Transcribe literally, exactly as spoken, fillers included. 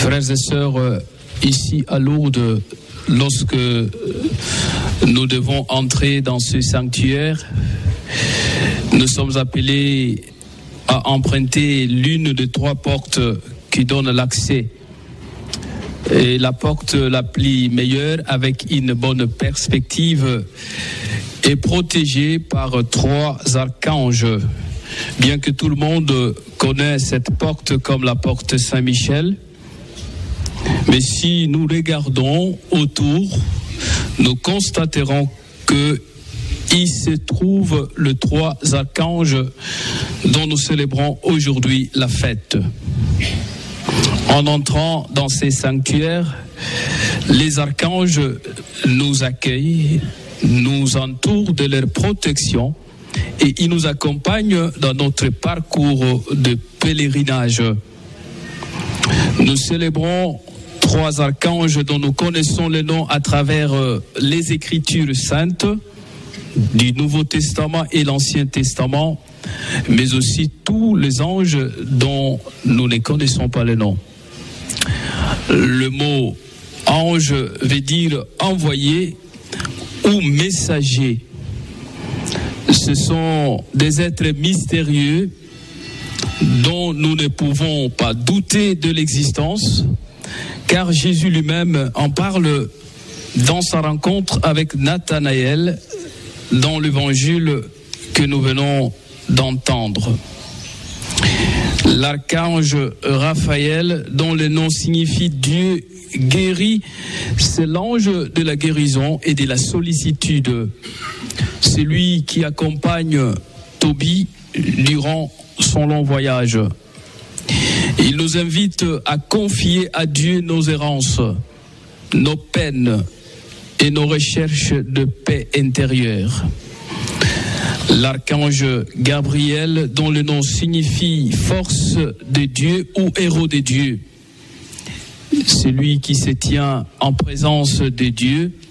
Frères et sœurs, ici à Lourdes, lorsque nous devons entrer dans ce sanctuaire, nous sommes appelés à emprunter l'une des trois portes qui donnent l'accès. Et la porte la plus meilleure, avec une bonne perspective, est protégée par trois archanges. Bien que tout le monde connaisse cette porte comme la porte Saint-Michel, mais si nous regardons autour, nous constaterons que il se trouve les trois archanges dont nous célébrons aujourd'hui la fête. En entrant dans ces sanctuaires, les archanges nous accueillent, nous entourent de leur protection et ils nous accompagnent dans notre parcours de pèlerinage. Nous célébrons trois archanges dont nous connaissons les noms à travers les Écritures saintes du Nouveau Testament et l'Ancien Testament, mais aussi tous les anges dont nous ne connaissons pas les noms. Le mot ange veut dire envoyé ou messager. Ce sont des êtres mystérieux dont nous ne pouvons pas douter de l'existence, car Jésus lui-même en parle dans sa rencontre avec Nathanaël dans l'évangile que nous venons d'entendre. L'archange Raphaël, dont le nom signifie Dieu guérit, c'est l'ange de la guérison et de la sollicitude. C'est lui qui accompagne Tobie durant son long voyage. Il nous invite à confier à Dieu nos errances, nos peines et nos recherches de paix intérieure. L'archange Gabriel, dont le nom signifie force de Dieu ou héros de Dieu, c'est lui qui se tient en présence de Dieu